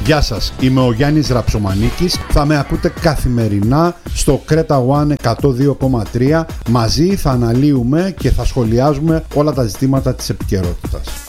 Γεια σας, είμαι ο Γιάννης Ραψομανίκης. Θα με ακούτε καθημερινά στο Creta One 102,3. Μαζί θα αναλύουμε και θα σχολιάζουμε όλα τα ζητήματα της επικαιρότητας.